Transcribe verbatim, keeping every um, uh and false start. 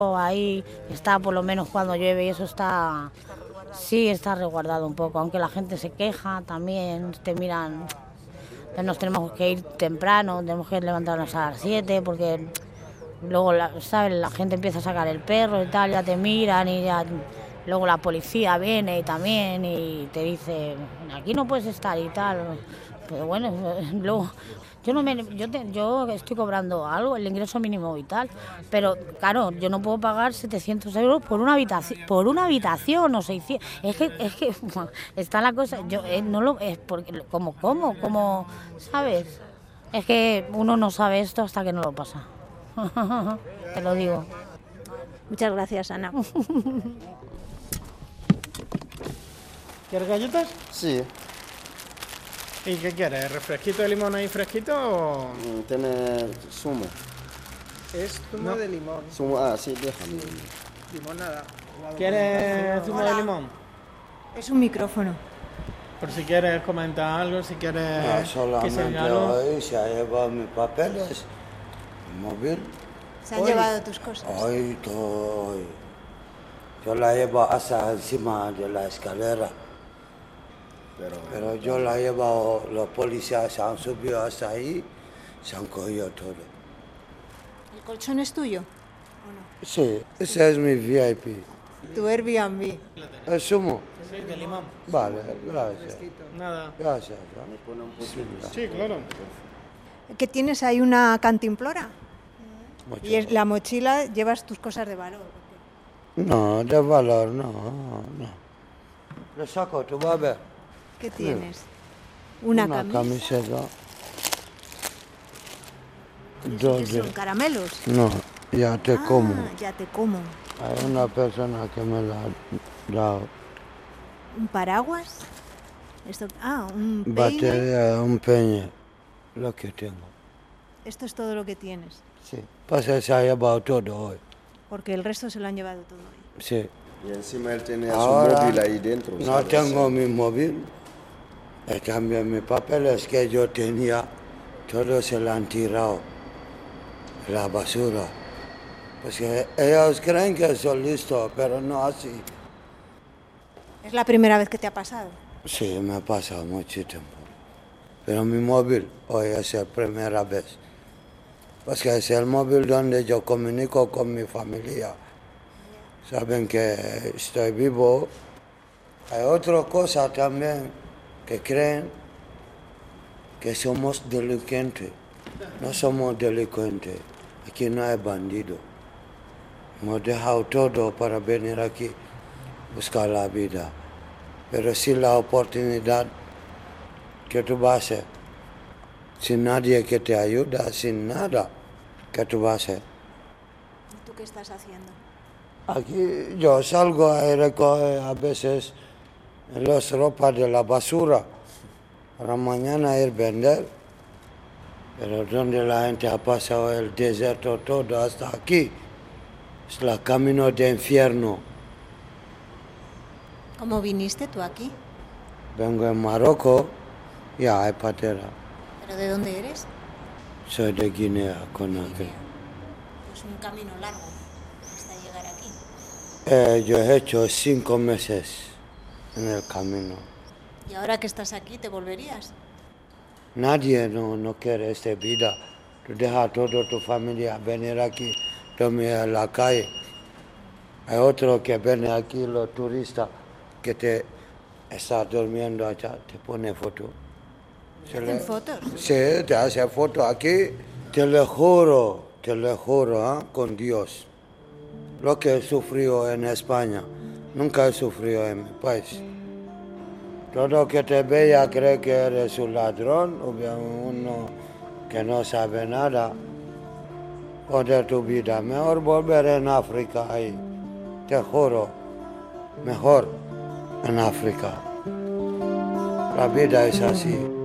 Ahí está, por lo menos cuando llueve y eso está, sí, está resguardado un poco, aunque la gente se queja también, te miran, nos tenemos que ir temprano, tenemos que levantarnos a las siete porque luego, la, ¿sabes? La gente empieza a sacar el perro y tal, ya te miran y ya, luego la policía viene y también y te dice, aquí no puedes estar y tal, pero bueno, luego... Yo no me, yo, te, yo estoy cobrando algo, el ingreso mínimo vital, pero claro, yo no puedo pagar setecientos euros por una habitación, por una habitación o seiscientos. Es que, es que está la cosa, yo eh, no lo es porque como cómo, como, ¿sabes? Es que uno no sabe esto hasta que no lo pasa. Te lo digo. Muchas gracias, Ana. ¿Quieres galletas? Sí. ¿Y qué quieres? ¿Refresquito de limón ahí fresquito o...? Tiene zumo. Es zumo no. de limón. Zumo, ah, sí, déjame. Limonada. ¿Quieres zumo Hola. de limón? Es un micrófono. Por si quieres comentar algo, si quieres No, que se solamente diga algo. hoy se ha llevado mis papeles, mi móvil. ¿Se han Hoy. llevado tus cosas? Hoy, todo hoy. Yo la llevo hasta encima de la escalera. Pero, Pero yo la he llevado, los policías se han subido hasta ahí, se han cogido todo. ¿El colchón es tuyo? Sí, ese es mi V I P. Tu Airbnb. ¿El zumo? Sí, de limón. Vale, gracias. Nada. Gracias. me pone un poquito. Sí, claro. ¿Qué tienes ahí? ¿Una cantimplora? Mucho. Y en la mochila llevas tus cosas de valor. No, de valor, no, no. Lo saco, tú vas a ver. ¿Qué tienes? Una, Una camisa. camiseta. ¿Qué Dos de... son caramelos? No, ya te Ah, como. ya te como. Hay una persona que me la ha dado. ¿Un paraguas? Esto, ah, un peine. Batería, un peine, lo que tengo. Esto es todo lo que tienes. Sí. Pasa, se ha llevado todo hoy. Porque el resto se lo han llevado todo hoy. Sí. Y encima él tenía Ahora, su móvil ahí dentro. no ¿sabes? tengo mi móvil. Y también mis papeles que yo tenía, todos se lo han tirado a la basura. Pues que ellos creen que soy listo, pero no así. ¿Es la primera vez que te ha pasado? Sí, me ha pasado mucho tiempo. Pero mi móvil hoy es la primera vez. Pues que es el móvil donde yo comunico con mi familia. Saben que estoy vivo. Hay otra cosa también que creen que somos delincuentes. No somos delincuentes. Aquí no hay bandido. Hemos dejado todo para venir aquí, buscar la vida. Pero sin la oportunidad que tú vas a hacer, sin nadie que te ayuda, sin nada, ¿qué tú vas a hacer? ¿Y tú qué estás haciendo? Aquí yo salgo a recoger a veces las ropas de la basura para mañana ir a vender. Pero donde la gente ha pasado el desierto todo hasta aquí, es el camino de infierno. ¿Cómo viniste tú aquí? Vengo en Marruecos y hay patera. ¿Pero de dónde eres? Soy de Guinea, Conakry. Pues un camino largo hasta llegar aquí. Eh, yo he hecho cinco meses en el camino. ¿Y ahora que estás aquí te volverías? Nadie no, no quiere esta vida. Tú dejas toda tu familia venir aquí, dormir en la calle. Hay otro que viene aquí, los turistas, que te está durmiendo allá, te pone foto. ¿Te hacen fotos? Sí, te hace foto aquí. Te lo juro, te lo juro, ¿eh? Con Dios. Lo que he sufrido en España, nunca he sufrido en mi país. Todo que te vea cree que eres un ladrón o bien uno que no sabe nada. Joder tu vida. Mejor volver en África ahí. Te juro. Mejor en África. La vida es así.